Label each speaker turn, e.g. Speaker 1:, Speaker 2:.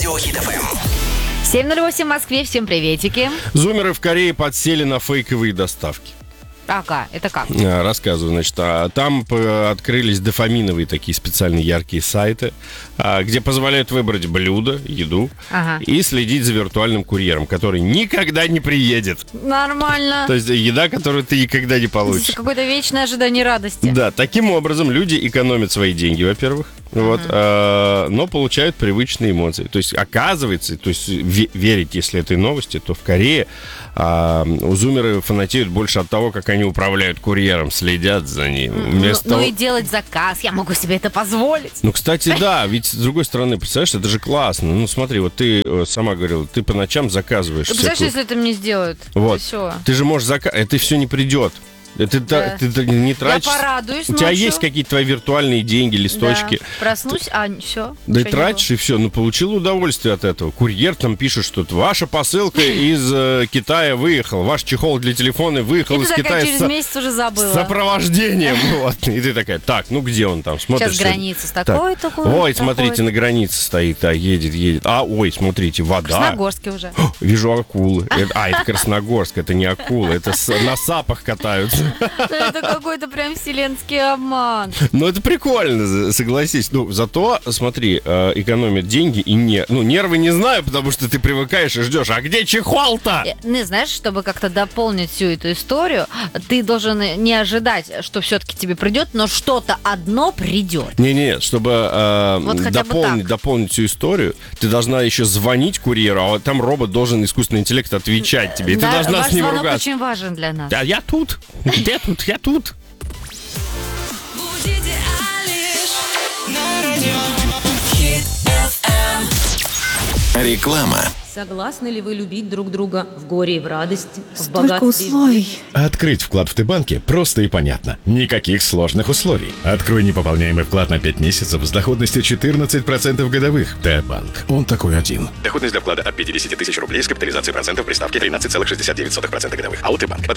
Speaker 1: Радио Хит ФМ.
Speaker 2: 7:08 в Москве. Всем приветики.
Speaker 3: Зумеры в Корее подсели на фейковые доставки.
Speaker 2: Ага, это как?
Speaker 3: Рассказываю, значит, там открылись дофаминовые такие специальные яркие сайты, где позволяют выбрать блюдо, еду и следить за виртуальным курьером, который никогда не приедет.
Speaker 2: Нормально.
Speaker 3: То есть еда, которую ты никогда не получишь.
Speaker 2: Это какое-то вечное ожидание радости.
Speaker 3: Да, таким образом люди экономят свои деньги, во-первых, но получают привычные эмоции. То есть, оказывается, верить, если этой новости, то в Корее зумеры фанатеют больше от того, как они управляют курьером, следят за ним.
Speaker 2: И делать заказ, я могу себе это позволить.
Speaker 3: Ну, кстати, да, ведь с другой стороны, представляешь, это же классно. Ну, смотри, вот ты сама говорила, ты по ночам заказываешь.
Speaker 2: Ты представляешь, если это мне сделают?
Speaker 3: Вот.
Speaker 2: Все.
Speaker 3: Ты же можешь заказать, это все не придет. Ты не тратишь.
Speaker 2: Я порадуюсь
Speaker 3: У тебя
Speaker 2: ночью.
Speaker 3: есть какие-то твои виртуальные деньги, листочки.
Speaker 2: Да. Проснусь, все.
Speaker 3: Да и тратишь, и все. Ну, получил удовольствие от этого. Курьер там пишет, что ваша посылка из Китая выехала. Ваш чехол для телефона выехал из Китая
Speaker 2: через месяц уже забыла.
Speaker 3: с сопровождением. Вот. И ты такая, так, ну где он там? Смотришь.
Speaker 2: Сейчас граница с такой-то.
Speaker 3: Ой, смотрите, на границе стоит, едет. Ой, смотрите, вода.
Speaker 2: В Красногорске уже.
Speaker 3: Вижу акулы. Это Красногорск, это не акулы, это на сапах катаются.
Speaker 2: Это какой-то прям вселенский обман.
Speaker 3: Ну, это прикольно, согласись. Ну, зато, смотри, экономят деньги и нервы не знаю, потому что ты привыкаешь и ждешь. А где чехол-то?
Speaker 2: Знаешь, чтобы как-то дополнить всю эту историю, ты должен не ожидать, что все-таки тебе придет, но что-то одно придет.
Speaker 3: Не-не, чтобы
Speaker 2: Вот
Speaker 3: дополнить всю историю, ты должна еще звонить курьеру, а там робот должен, искусственный интеллект, отвечать тебе. И ты должна
Speaker 2: ваш
Speaker 3: с ним
Speaker 2: звонок
Speaker 3: ругаться.
Speaker 2: очень важен для нас.
Speaker 3: Да, я тут. Где тут? Я тут.
Speaker 1: Будете Алиш на радио Хит ФМ. Реклама.
Speaker 4: Согласны ли вы любить друг друга в горе и в радости, в
Speaker 5: Столько
Speaker 4: богатстве?
Speaker 5: условий.
Speaker 6: Открыть вклад в Т-банке просто и понятно. Никаких сложных условий. Открой непополняемый вклад на 5 месяцев с доходностью 14% годовых. Т-банк. Он такой один.
Speaker 7: Доходность для вклада от 50 тысяч рублей с капитализацией процентов при ставке 13,69% годовых. АО «Т-банк».